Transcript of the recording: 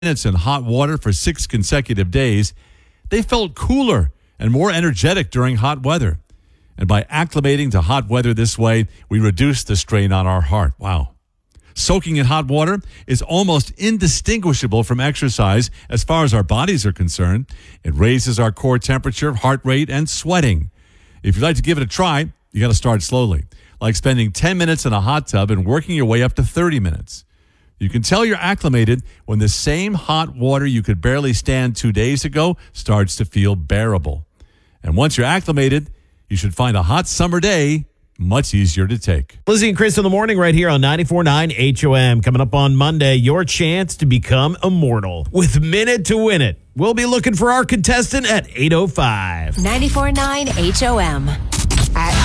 minutes in hot water for 6 consecutive days, they felt cooler and more energetic during hot weather. And by acclimating to hot weather this way, we reduce the strain on our heart. Wow. Soaking in hot water is almost indistinguishable from exercise as far as our bodies are concerned. It raises our core temperature, heart rate, and sweating. If you'd like to give it a try, you got to start slowly, like spending 10 minutes in a hot tub and working your way up to 30 minutes. You can tell you're acclimated when the same hot water you could barely stand 2 days ago starts to feel bearable. And once you're acclimated, you should find a hot summer day much easier to take. Lizzie and Chris in the morning right here on 94.9 HOM. Coming up on Monday, your chance to become immortal with Minute to Win It. We'll be looking for our contestant at 8:05. 94.9 HOM.